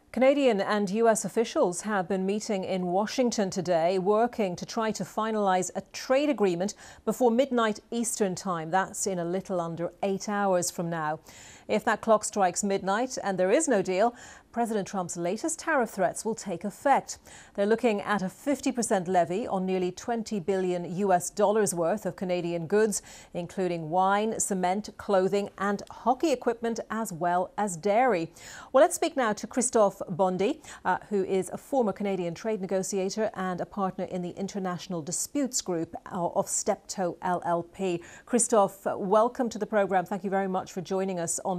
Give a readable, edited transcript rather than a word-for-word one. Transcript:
Canadian and US officials have been meeting in Washington today, working to try to finalize a trade agreement before midnight Eastern time. That's in a little under 8 hours from now. If that clock strikes midnight and there is no deal, President Trump's latest tariff threats will take effect. They're looking at a 50% levy on nearly $20 billion worth of Canadian goods, including wine, cement, clothing and hockey equipment, as well as dairy. Well, let's speak now to Christophe Bondy, who is a former Canadian trade negotiator and a partner in the International Disputes Group of Steptoe LLP. Christophe, welcome to the programme. Thank you very much for joining us on